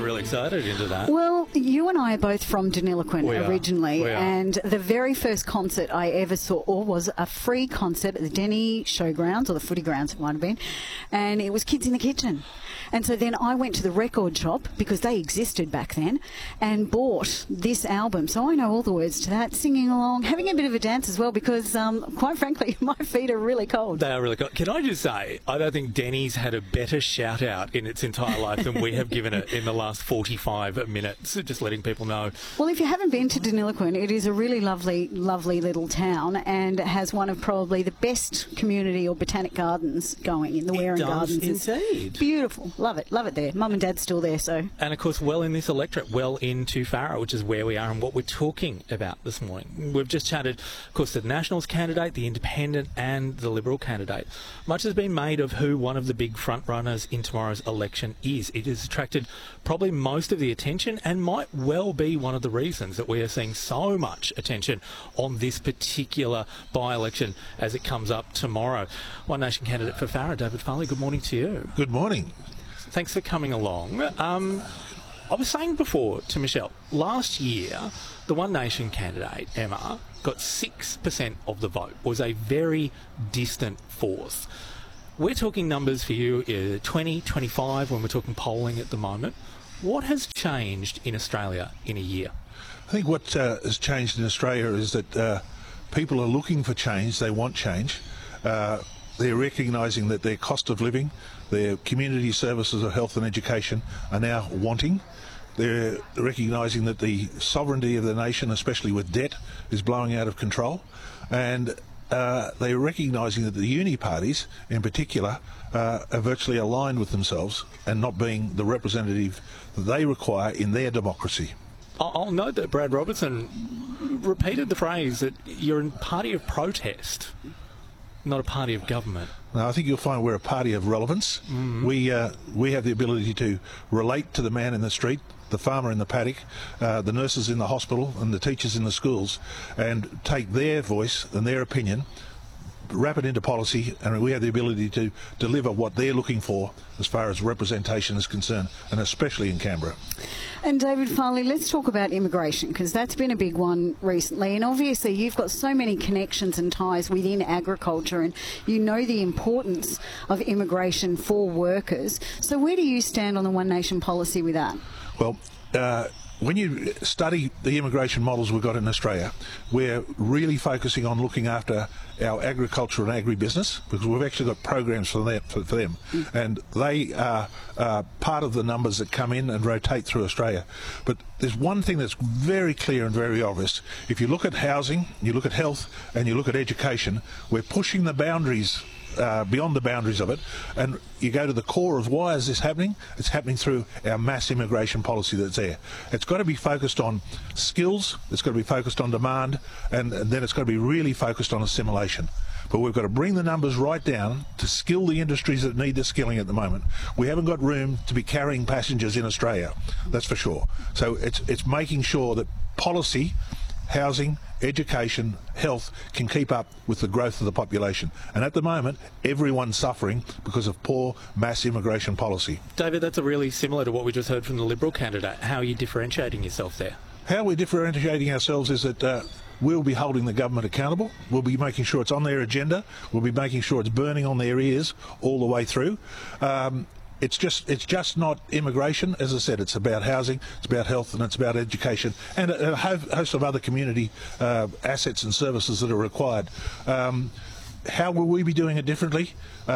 really excited into that. Well, you and I are both from Deniliquin originally, We are. and the very first concert I ever saw was a free concert at the Denny Showgrounds, or the Footy Grounds it might have been, and it was Kids in the Kitchen. And so then I went to the record shop, because they existed back then, and bought this album. So I know all the words to that, singing along, having a bit of a dance as well, because quite frankly, my feet are really cold. They are really cool. Can I just say, I don't think Denny's had a better shout-out in its entire life than we have given it in the last 45 minutes, just letting people know. Well, if you haven't been to Deniliquin, it is a really lovely, lovely little town, and it has one of probably the best community or botanic gardens going in the Waring Gardens. Indeed. It's beautiful. Love it there. Mum and Dad's still there, so. And of course, well in this electorate, well into Farrer, which is where we are and what we're talking about this morning. We've just chatted, of course, the Nationals candidate, the Independent and the Liberal candidate. Much has been made of who one of the big front runners in tomorrow's election is. It has attracted probably most of the attention and might well be one of the reasons that we are seeing so much attention on this particular by-election as it comes up tomorrow. One Nation candidate for Farrer, David Farley, good morning to you. Good morning. Thanks for coming along. I was saying before to Michelle, last year, the One Nation candidate, Emma, got 6% of the vote, was a very distant fourth. We're talking numbers for you, 20, 25, when we're talking polling at the moment. What has changed in Australia in a year? I think what has changed in Australia is that people are looking for change. They want change. They're recognising that their cost of living, their community services of health and education are now wanting. They're recognising that the sovereignty of the nation, especially with debt, is blowing out of control. And they're recognising that the uni parties, in particular, are virtually aligned with themselves and not being the representative that they require in their democracy. I'll note that Brad Robertson repeated the phrase that you're a party of protest, not a party of government. Now, I think you'll find we're a party of relevance. Mm-hmm. We have the ability to relate to the man in the street, the farmer in the paddock, the nurses in the hospital and the teachers in the schools, and take their voice and their opinion, wrap it into policy, and we have the ability to deliver what they're looking for as far as representation is concerned, and especially in Canberra. And David Farley, let's talk about immigration, because that's been a big one recently. And obviously you've got so many connections and ties within agriculture, and you know the importance of immigration for workers. So where do you stand on the One Nation policy with that? Well, when you study the immigration models we've got in Australia, we're really focusing on looking after our agriculture and agribusiness, because we've actually got programs for them. And they are part of the numbers that come in and rotate through Australia. But there's one thing that's very clear and very obvious. If you look at housing, you look at health, and you look at education, we're pushing the boundaries beyond the boundaries of it, and you go to the core of why is this happening. It's happening through our mass immigration policy that's there. It's got to be focused on skills, it's got to be focused on demand, and then it's got to be really focused on assimilation. But we've got to bring the numbers right down to skill the industries that need the skilling at the moment. We haven't got room to be carrying passengers in Australia, that's for sure. So it's making sure that policy, housing, education, health can keep up with the growth of the population. And at the moment, everyone's suffering because of poor mass immigration policy. David, that's really similar to what we just heard from the Liberal candidate. How are you differentiating yourself there? How we're differentiating ourselves is that we'll be holding the government accountable. We'll be making sure it's on their agenda. We'll be making sure it's burning on their ears all the way through. It's just not immigration. As I said, it's about housing, it's about health, and it's about education, and a host of other community assets and services that are required. How will we be doing it differently?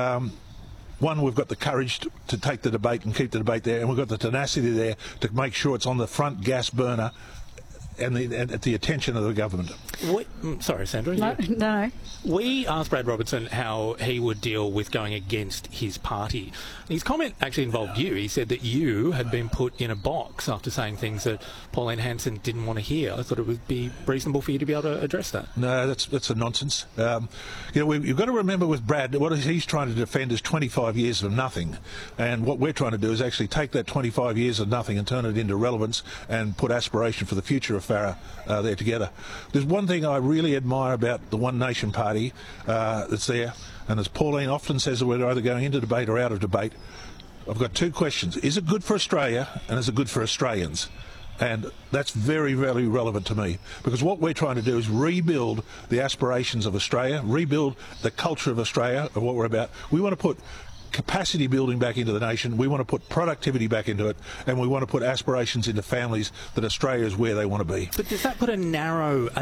One, we've got the courage to take the debate and keep the debate there, and we've got the tenacity there to make sure it's on the front gas burner and at the attention of the government. Sorry, Sandra. No. We asked Brad Robertson how he would deal with going against his party. His comment actually involved you. He said that you had been put in a box after saying things that Pauline Hanson didn't want to hear. I thought it would be reasonable for you to be able to address that. No, that's a nonsense. You've got to remember with Brad, what he's trying to defend is 25 years of nothing. And what we're trying to do is actually take that 25 years of nothing and turn it into relevance and put aspiration for the future of Farrer there together. There's one thing I really admire about the One Nation Party that's there, and as Pauline often says, that we're either going into debate or out of debate. I've got two questions. Is it good for Australia, and is it good for Australians? And that's very, very relevant to me, because what we're trying to do is rebuild the aspirations of Australia, rebuild the culture of Australia, of what we're about. We want to put capacity building back into the nation. We want to put productivity back into it, and we want to put aspirations into families that Australia is where they want to be. But does that put a narrow,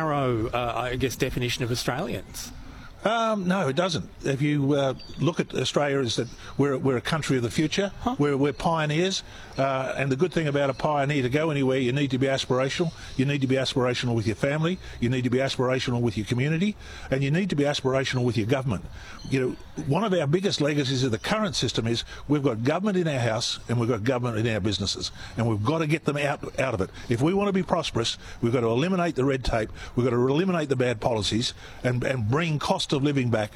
I guess, definition of Australians? No, it doesn't. If you look at Australia, is that we're a country of the future. We're pioneers, and the good thing about a pioneer, to go anywhere, you need to be aspirational. You need to be aspirational with your family. You need to be aspirational with your community, and you need to be aspirational with your government. You know, one of our biggest legacies of the current system is we've got government in our house and we've got government in our businesses, and we've got to get them out of it. If we want to be prosperous, we've got to eliminate the red tape. We've got to eliminate the bad policies and bring cost of living back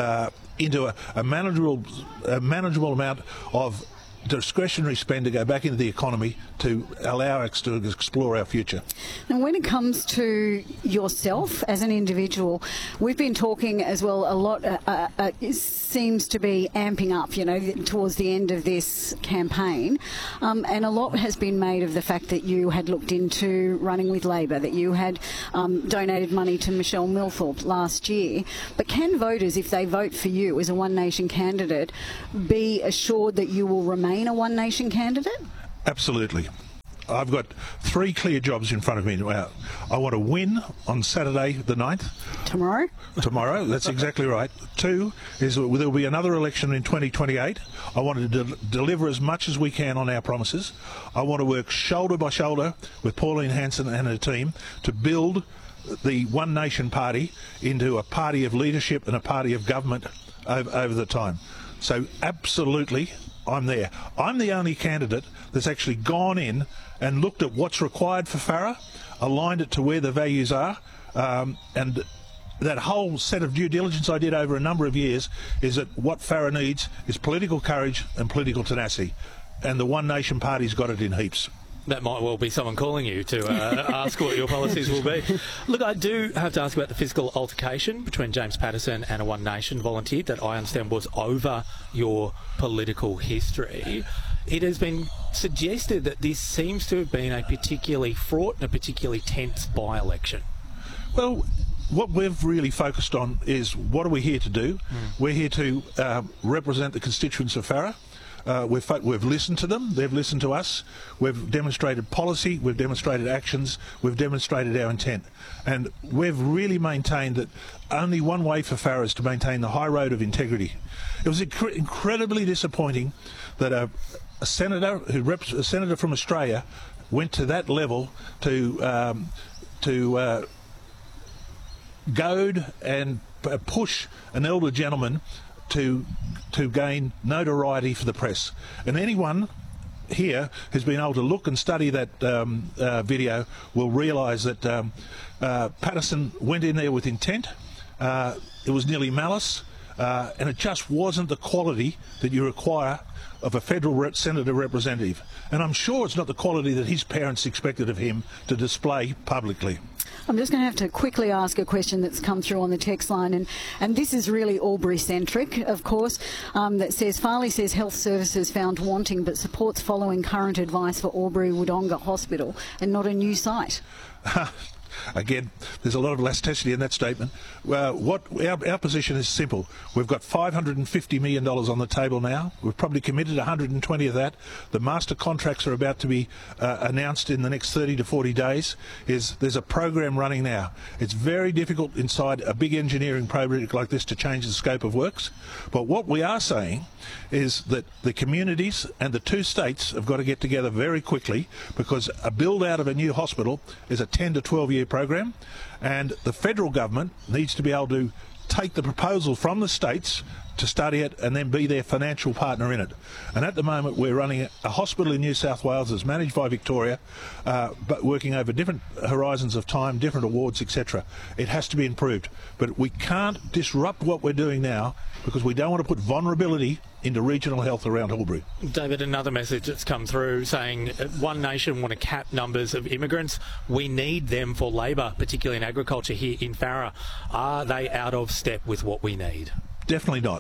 into a manageable amount of discretionary spend to go back into the economy to allow us to explore our future. And when it comes to yourself as an individual, we've been talking as well a lot, it seems to be amping up, you know, towards the end of this campaign, and a lot has been made of the fact that you had looked into running with Labor, that you had donated money to Michelle Milthorpe last year. But can voters, if they vote for you as a One Nation candidate, be assured that you will remain a One Nation candidate? Absolutely. I've got three clear jobs in front of me. I want to win on Saturday the 9th. Tomorrow, that's exactly right. Two is there will be another election in 2028. I want to deliver as much as we can on our promises. I want to work shoulder by shoulder with Pauline Hanson and her team to build the One Nation Party into a party of leadership and a party of government over the time. So absolutely, I'm there. I'm the only candidate that's actually gone in and looked at what's required for Farrer, aligned it to where the values are, and that whole set of due diligence I did over a number of years is that what Farrer needs is political courage and political tenacity, and the One Nation Party's got it in heaps. That might well be someone calling you to ask what your policies will be. Look, I do have to ask about the physical altercation between James Patterson and a One Nation volunteer that I understand was over your political history. It has been suggested that this seems to have been a particularly fraught and a particularly tense by-election. Well, what we've really focused on is what are we here to do? We're here to represent the constituents of Farrer. We've listened to them, they've listened to us, we've demonstrated policy, we've demonstrated actions, we've demonstrated our intent. And we've really maintained that only one way for Farrer is to maintain the high road of integrity. It was incredibly disappointing that a senator from Australia went to that level to goad and push an elder gentleman to gain notoriety for the press. And anyone here who's been able to look and study that video will realise that Patterson went in there with intent. It was nearly malice, and it just wasn't the quality that you require of a federal senator representative. And I'm sure it's not the quality that his parents expected of him to display publicly. I'm just going to have to quickly ask a question that's come through on the text line, and this is really Albury-centric, of course, that says, Farley says health services found wanting but supports following current advice for Albury-Wodonga Hospital and not a new site. Again, there's a lot of elasticity in that statement. Our position is simple. We've got $550 million on the table now. We've probably committed 120 of that. The master contracts are about to be announced in the next 30 to 40 days. There's a program running now. It's very difficult inside a big engineering project like this to change the scope of works. But what we are saying is that the communities and the two states have got to get together very quickly, because a build out of a new hospital is a 10 to 12 year program, and the federal government needs to be able to take the proposal from the states to study it and then be their financial partner in it. And at the moment we're running a hospital in New South Wales that's managed by Victoria, but working over different horizons of time, different awards, etc. It has to be improved, but we can't disrupt what we're doing now because we don't want to put vulnerability into regional health around Albury. David, another message that's come through saying One Nation want to cap numbers of immigrants. We need them for labour, particularly in agriculture here in Farrer. Are they out of step with what we need? Definitely not.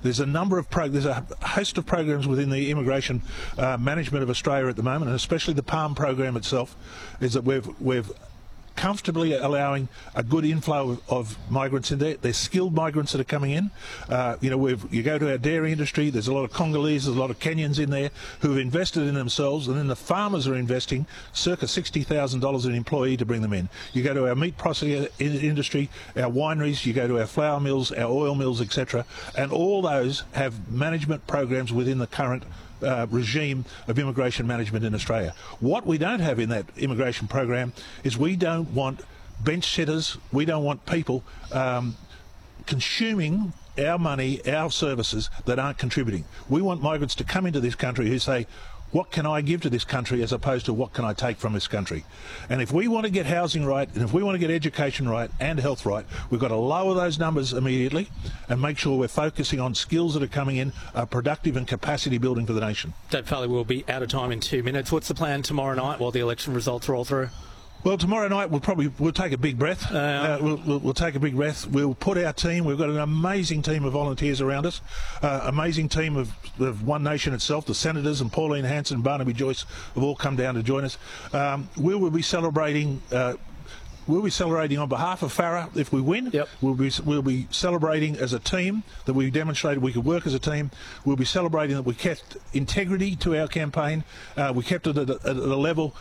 There's a number of there's a host of programs within the immigration management of Australia at the moment, and especially the PALM program itself, is that we've comfortably allowing a good inflow of migrants in there. There's skilled migrants that are coming in. You go to our dairy industry, there's a lot of Congolese, there's a lot of Kenyans in there who've invested in themselves, and then the farmers are investing circa $60,000 an employee to bring them in. You go to our meat processing industry, our wineries, you go to our flour mills, our oil mills, etc., and all those have management programs within the current regime of immigration management in Australia. What we don't have in that immigration program is we don't want bench sitters, we don't want people consuming our money, our services that aren't contributing. We want migrants to come into this country who say, what can I give to this country as opposed to what can I take from this country? And if we want to get housing right, and if we want to get education right and health right, we've got to lower those numbers immediately and make sure we're focusing on skills that are coming in, are productive and capacity building for the nation. Dave Farley will be out of time in 2 minutes. What's the plan tomorrow night while the election results roll through? Well, tomorrow night we'll take a big breath. We'll take a big breath. We'll put our team. We've got an amazing team of volunteers around us. Amazing team of One Nation itself. The senators and Pauline Hanson, Barnaby Joyce have all come down to join us. We will be celebrating. We'll be celebrating on behalf of Farah if we win. Yep. We'll be celebrating as a team that we demonstrated we could work as a team. We'll be celebrating that we kept integrity to our campaign. We kept it at a level